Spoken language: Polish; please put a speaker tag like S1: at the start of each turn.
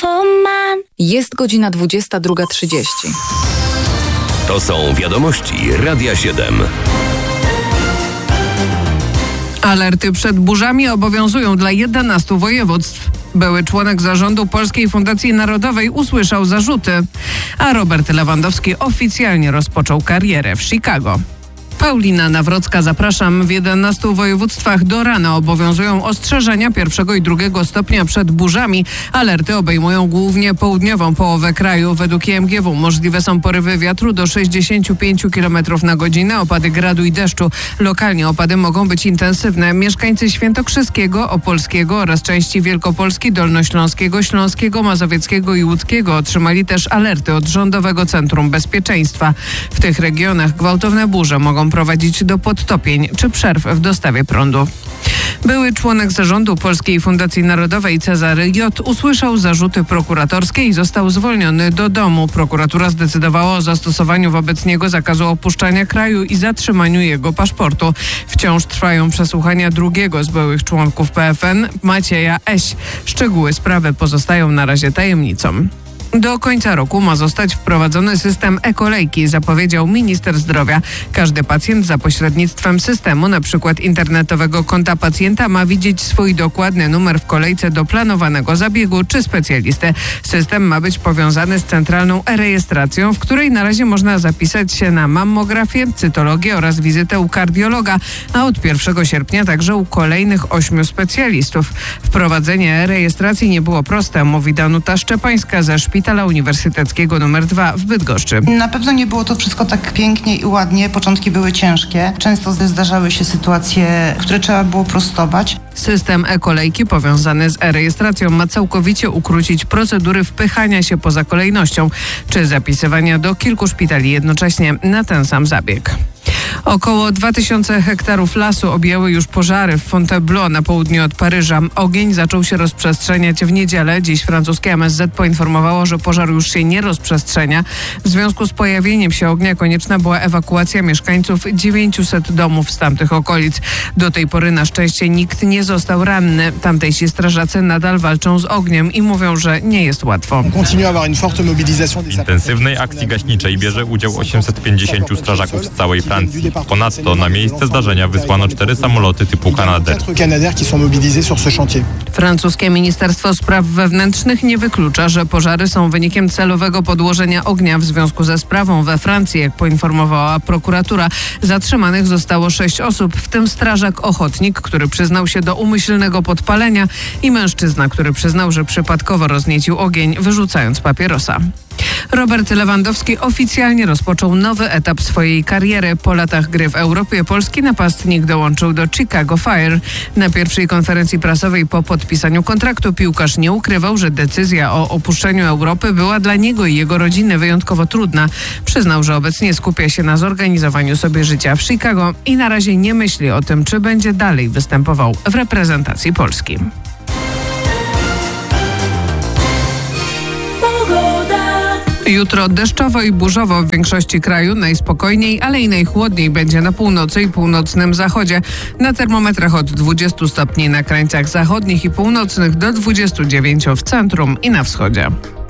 S1: Jest godzina 22:30.
S2: To są wiadomości Radia 7.
S3: Alerty przed burzami obowiązują dla 11 województw. Były członek zarządu Polskiej Fundacji Narodowej usłyszał zarzuty, a Robert Lewandowski oficjalnie rozpoczął karierę w Chicago. Paulina Nawrocka, zapraszam. W 11 województwach do rana obowiązują ostrzeżenia 1. i 2. stopnia przed burzami. Alerty obejmują głównie południową połowę kraju. Według IMGW możliwe są porywy wiatru do 65 km na godzinę, opady gradu i deszczu. Lokalnie opady mogą być intensywne. Mieszkańcy Świętokrzyskiego, Opolskiego oraz części Wielkopolski, Dolnośląskiego, Śląskiego, Mazowieckiego i Łódzkiego otrzymali też alerty od Rządowego Centrum Bezpieczeństwa. W tych regionach gwałtowne burze mogą prowadzić do podtopień czy przerw w dostawie prądu. Były członek zarządu Polskiej Fundacji Narodowej Cezary J. usłyszał zarzuty prokuratorskie i został zwolniony do domu. Prokuratura zdecydowała o zastosowaniu wobec niego zakazu opuszczania kraju i zatrzymaniu jego paszportu. Wciąż trwają przesłuchania drugiego z byłych członków PFN, Macieja Eś. Szczegóły sprawy pozostają na razie tajemnicą. Do końca roku ma zostać wprowadzony system e-kolejki, zapowiedział minister zdrowia. Każdy pacjent za pośrednictwem systemu, np. internetowego konta pacjenta, ma widzieć swój dokładny numer w kolejce do planowanego zabiegu czy specjalisty. System ma być powiązany z centralną e-rejestracją, w której na razie można zapisać się na mammografię, cytologię oraz wizytę u kardiologa, a od 1 sierpnia także u kolejnych 8 specjalistów. Wprowadzenie e-rejestracji nie było proste, mówi Danuta Szczepańska ze Szpitala Uniwersyteckiego nr 2 w Bydgoszczy.
S4: Na pewno nie było to wszystko tak pięknie i ładnie. Początki były ciężkie. Często zdarzały się sytuacje, które trzeba było prostować.
S3: System e-kolejki powiązany z e-rejestracją ma całkowicie ukrócić procedury wpychania się poza kolejnością czy zapisywania do kilku szpitali jednocześnie na ten sam zabieg. Około 2000 hektarów lasu objęły już pożary w Fontainebleau na południu od Paryża. Ogień zaczął się rozprzestrzeniać w niedzielę. Dziś francuskie MSZ poinformowało, że pożar już się nie rozprzestrzenia. W związku z pojawieniem się ognia konieczna była ewakuacja mieszkańców 900 domów z tamtych okolic. Do tej pory na szczęście nikt nie został ranny. Tamtejsi strażacy nadal walczą z ogniem i mówią, że nie jest łatwo.
S5: W intensywnej akcji gaśniczej bierze udział 850 strażaków z całej Francji. Ponadto na miejsce zdarzenia wysłano 4 samoloty typu Canadair.
S3: Francuskie Ministerstwo Spraw Wewnętrznych nie wyklucza, że pożary są wynikiem celowego podłożenia ognia w związku ze sprawą we Francji. Jak poinformowała prokuratura, zatrzymanych zostało 6 osób, w tym strażak ochotnik, który przyznał się do umyślnego podpalenia, i mężczyzna, który przyznał, że przypadkowo rozniecił ogień, wyrzucając papierosa. Robert Lewandowski oficjalnie rozpoczął nowy etap swojej kariery. Po latach gry w Europie polski napastnik dołączył do Chicago Fire. Na pierwszej konferencji prasowej po podpisaniu kontraktu piłkarz nie ukrywał, że decyzja o opuszczeniu Europy była dla niego i jego rodziny wyjątkowo trudna. Przyznał, że obecnie skupia się na zorganizowaniu sobie życia w Chicago i na razie nie myśli o tym, czy będzie dalej występował w reprezentacji Polski. Jutro deszczowo i burzowo w większości kraju, najspokojniej, ale i najchłodniej będzie na północy i północnym zachodzie. Na termometrach od 20 stopni na krańcach zachodnich i północnych do 29 w centrum i na wschodzie.